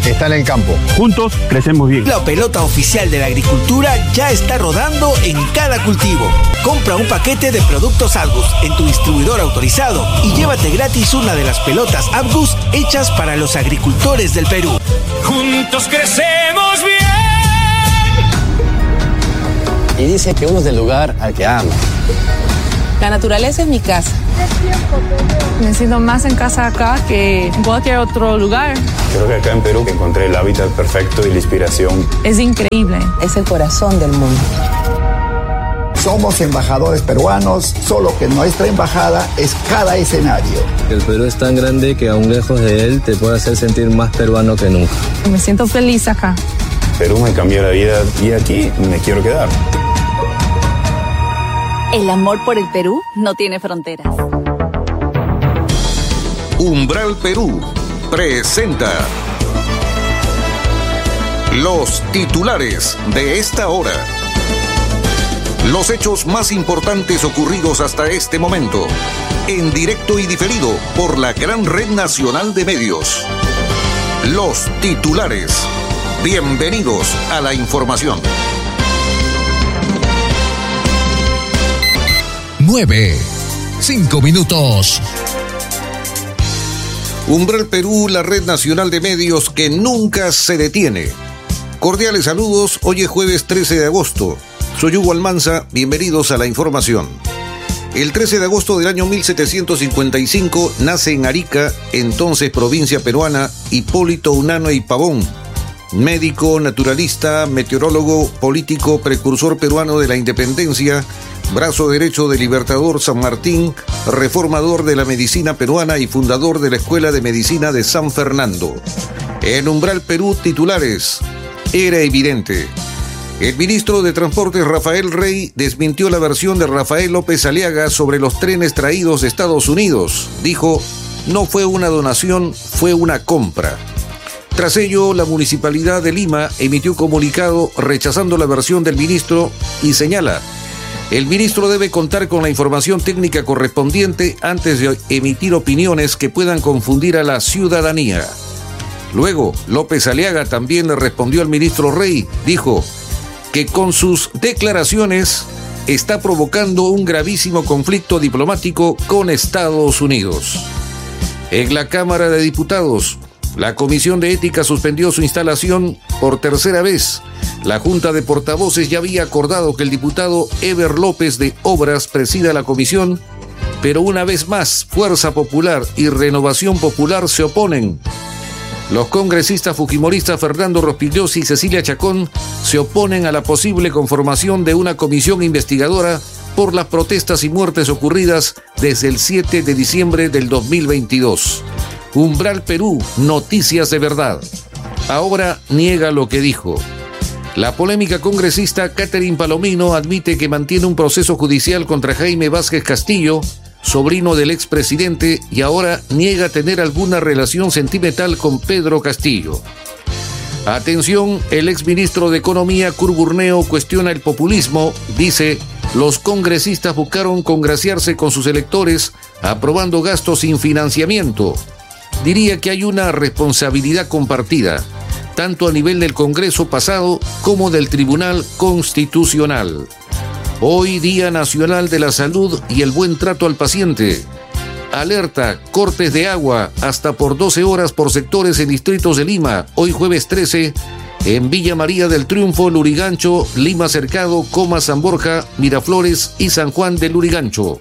está en el campo. Juntos crecemos bien. La pelota oficial de la agricultura ya está rodando en cada cultivo. Compra un paquete de productos Abgus en tu distribuidor autorizado y llévate gratis una de las pelotas Abgus hechas para los agricultores del Perú. Juntos crecemos bien. Y dice que uno es del lugar al que ama. La naturaleza es mi casa. Me siento más en casa acá que en cualquier otro lugar. Creo que acá en Perú encontré el hábitat perfecto y la inspiración. Es increíble. Es el corazón del mundo. Somos embajadores peruanos, solo que nuestra embajada es cada escenario. El Perú es tan grande que aún lejos de él te puede hacer sentir más peruano que nunca. Me siento feliz acá. Perú me cambió la vida y aquí me quiero quedar. El amor por el Perú no tiene fronteras. Umbral Perú presenta los titulares de esta hora. Los hechos más importantes ocurridos hasta este momento, en directo y diferido por la gran red nacional de medios. Los titulares. Bienvenidos a la información. 9:05 minutos. Umbral Perú, la red nacional de medios que nunca se detiene. Cordiales saludos, hoy es jueves 13 de agosto. Soy Hugo Almanza, bienvenidos a la información. El 13 de agosto del año 1755 nace en Arica, entonces provincia peruana, Hipólito Unanue y Pavón, médico, naturalista, meteorólogo, político, precursor peruano de la independencia, brazo derecho del Libertador San Martín, reformador de la medicina peruana y fundador de la Escuela de Medicina de San Fernando. En Umbral Perú, titulares. Era evidente. El ministro de Transportes Rafael Rey desmintió la versión de Rafael López Aliaga sobre los trenes traídos de Estados Unidos. Dijo, no fue una donación, fue una compra. Tras ello, la Municipalidad de Lima emitió comunicado rechazando la versión del ministro y señala, el ministro debe contar con la información técnica correspondiente antes de emitir opiniones que puedan confundir a la ciudadanía. Luego, López Aliaga también le respondió al ministro Rey, dijo que con sus declaraciones está provocando un gravísimo conflicto diplomático con Estados Unidos. En la Cámara de Diputados, la Comisión de Ética suspendió su instalación por tercera vez. La Junta de Portavoces ya había acordado que el diputado Eber López de Obras presida la comisión, pero una vez más, Fuerza Popular y Renovación Popular se oponen. Los congresistas fujimoristas Fernando Rospigliosi y Cecilia Chacón se oponen a la posible conformación de una comisión investigadora por las protestas y muertes ocurridas desde el 7 de diciembre del 2022. Umbral Perú, noticias de verdad. Ahora niega lo que dijo. La polémica congresista Catherine Palomino admite que mantiene un proceso judicial contra Jaime Vázquez Castillo, sobrino del expresidente, y ahora niega tener alguna relación sentimental con Pedro Castillo. Atención, el exministro de Economía, Kurt Burneo, cuestiona el populismo. Dice, los congresistas buscaron congraciarse con sus electores aprobando gastos sin financiamiento. Diría que hay una responsabilidad compartida, tanto a nivel del Congreso pasado como del Tribunal Constitucional. Hoy, Día Nacional de la Salud y el Buen Trato al Paciente. Alerta, cortes de agua hasta por 12 horas por sectores en distritos de Lima. Hoy jueves 13, en Villa María del Triunfo, Lurigancho, Lima Cercado, Coma, San Borja, Miraflores y San Juan del Lurigancho.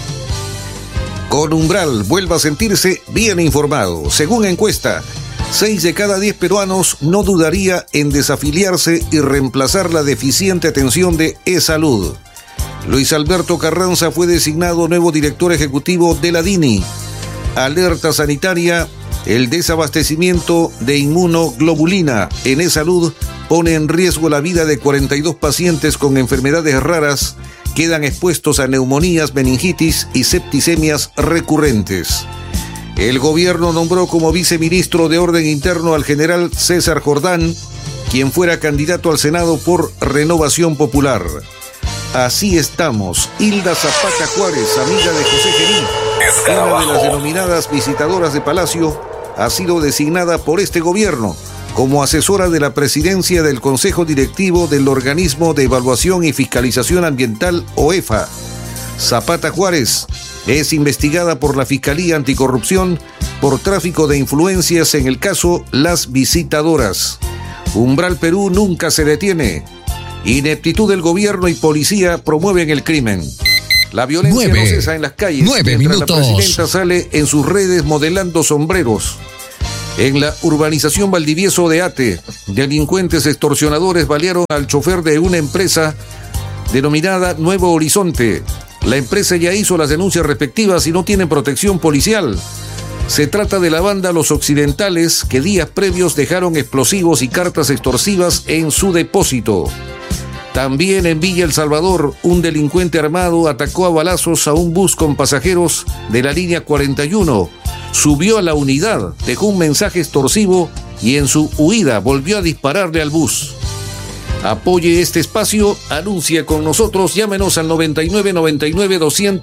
Con Umbral, vuelva a sentirse bien informado. Según encuesta, 6 de cada 10 peruanos no dudaría en desafiliarse y reemplazar la deficiente atención de e-Salud. Luis Alberto Carranza fue designado nuevo director ejecutivo de la DINI. Alerta sanitaria, el desabastecimiento de inmunoglobulina en e-Salud pone en riesgo la vida de 42 pacientes con enfermedades raras. Quedan expuestos a neumonías, meningitis y septicemias recurrentes. El gobierno nombró como viceministro de Orden Interno al general César Jordán, quien fuera candidato al Senado por Renovación Popular. Así estamos. Hilda Zapata Juárez, amiga de José Gerí, una de las denominadas visitadoras de Palacio, ha sido designada por este gobierno como asesora de la presidencia del Consejo Directivo del Organismo de Evaluación y Fiscalización Ambiental, OEFA. Zapata Juárez es investigada por la Fiscalía Anticorrupción por tráfico de influencias en el caso Las Visitadoras. Umbral Perú nunca se detiene. Ineptitud del gobierno y policía promueven el crimen. La violencia no cesa en las calles. 9 minutos. La presidenta sale en sus redes modelando sombreros. En la urbanización Valdivieso de Ate, delincuentes extorsionadores balearon al chofer de una empresa denominada Nuevo Horizonte. La empresa ya hizo las denuncias respectivas y no tienen protección policial. Se trata de la banda Los Occidentales, que días previos dejaron explosivos y cartas extorsivas en su depósito. También en Villa El Salvador, un delincuente armado atacó a balazos a un bus con pasajeros de la línea 41. Subió a la unidad, dejó un mensaje extorsivo y en su huida volvió a dispararle al bus. Apoye este espacio, anuncia con nosotros, llámenos al 99 99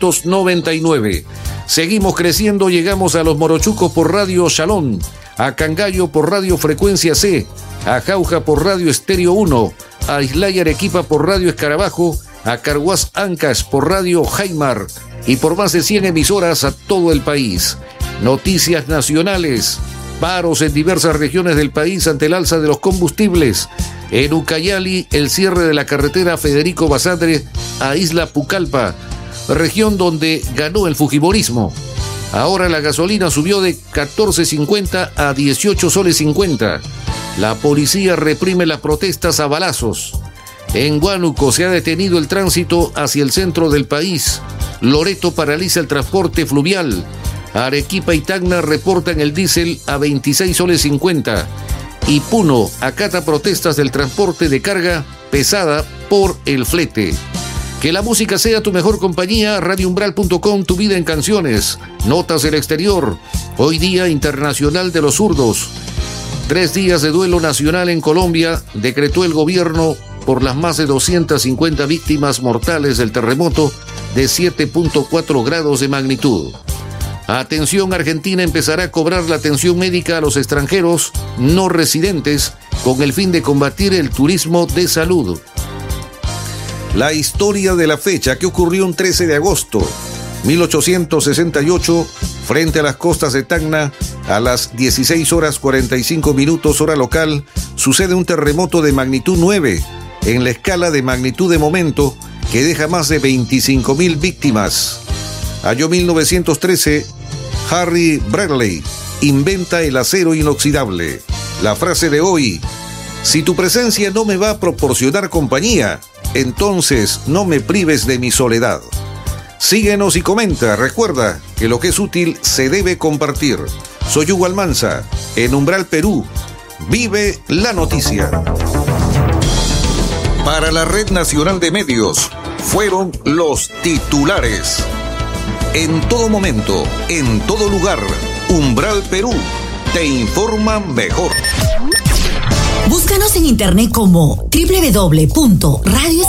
299. Seguimos creciendo, llegamos a Los Morochucos por Radio Shalom, a Cangallo por Radio Frecuencia C, a Jauja por Radio Estéreo 1, a Islay Arequipa por Radio Escarabajo, a Carhuaz Ancash por Radio Jaimar y por más de 100 emisoras a todo el país. Noticias nacionales, paros en diversas regiones del país ante el alza de los combustibles. En Ucayali, el cierre de la carretera Federico Basadre a Isla Pucallpa, región donde ganó el fujimorismo. Ahora la gasolina subió de 14.50 a 18 soles 50. La policía reprime las protestas a balazos. En Huánuco se ha detenido el tránsito hacia el centro del país. Loreto paraliza el transporte fluvial. Arequipa y Tacna reportan el diésel a 26 soles 50. Y Puno acata protestas del transporte de carga pesada por el flete. Que la música sea tu mejor compañía. RadioUmbral.com, tu vida en canciones. Notas del exterior. Hoy Día Internacional de los Zurdos. 3 días de duelo nacional en Colombia, decretó el gobierno por las más de 250 víctimas mortales del terremoto de 7.4 grados de magnitud. Atención, Argentina empezará a cobrar la atención médica a los extranjeros no residentes con el fin de combatir el turismo de salud. La historia de la fecha que ocurrió un 13 de agosto, 1868, frente a las costas de Tacna, a las 16 horas 45 minutos hora local, sucede un terremoto de magnitud 9, en la escala de magnitud de momento, que deja más de 25.000 víctimas. Año 1913, Harry Bradley inventa el acero inoxidable. La frase de hoy: si tu presencia no me va a proporcionar compañía, entonces no me prives de mi soledad. Síguenos y comenta. Recuerda que lo que es útil se debe compartir. Soy Hugo Almanza, en Umbral Perú. Vive la noticia. Para la Red Nacional de Medios, fueron los titulares. En todo momento, en todo lugar, Umbral Perú te informa mejor. Búscanos en internet como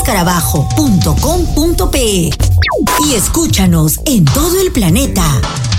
www.radioescarabajo.com.pe y escúchanos en todo el planeta.